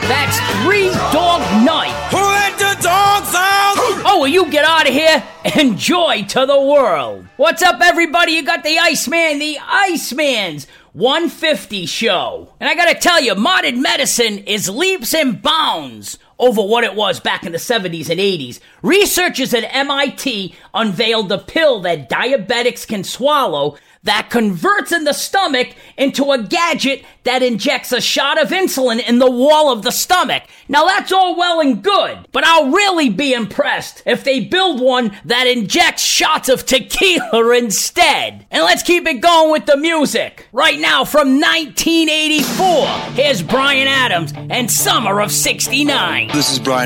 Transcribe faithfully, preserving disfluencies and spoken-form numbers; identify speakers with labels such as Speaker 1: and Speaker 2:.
Speaker 1: That's Three Dog Night.
Speaker 2: Who let the dogs out?
Speaker 1: Oh, will you get out of here? Enjoy to the world. What's up, everybody? You got the Iceman, the Iceman's one fifty show. And I gotta tell you, modern medicine is leaps and bounds over what it was back in the seventies and eighties. Researchers at M I T unveiled a pill that diabetics can swallow that converts in the stomach into a gadget that injects a shot of insulin in the wall of the stomach. Now that's all well and good, but I'll really be impressed if they build one that injects shots of tequila instead. And let's keep it going with the music. Right now from nineteen eighty-four, here's Bryan Adams and Summer of sixty-nine.
Speaker 3: This is Bryan